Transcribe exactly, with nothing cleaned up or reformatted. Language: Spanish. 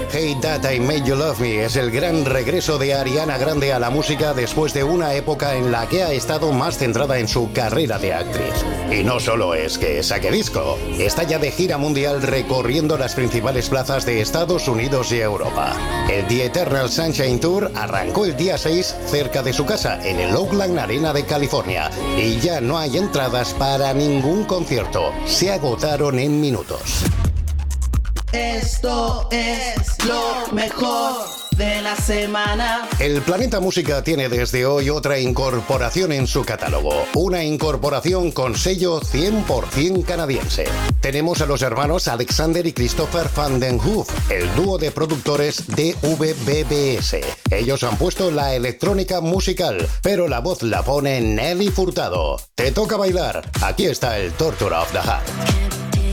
Hey That I Made You Love Me es el gran regreso de Ariana Grande a la música después de una época en la que ha estado más centrada en su carrera de actriz. Y no solo es que saque disco, está ya de gira mundial recorriendo las principales plazas de Estados Unidos y Europa. El The Eternal Sunshine Tour arrancó el día seis cerca de su casa, en el Oakland Arena de California, y ya no hay entradas para ningún concierto. Se agotaron en minutos. Esto es lo mejor de la semana. El Planeta Música tiene desde hoy otra incorporación en su catálogo. Una incorporación con sello cien por ciento canadiense. Tenemos a los hermanos Alexander y Christopher Van den Hoof, el dúo de productores D V B B S. Ellos han puesto la electrónica musical, pero la voz la pone Nelly Furtado. Te toca bailar. Aquí está el Torture of the Heart.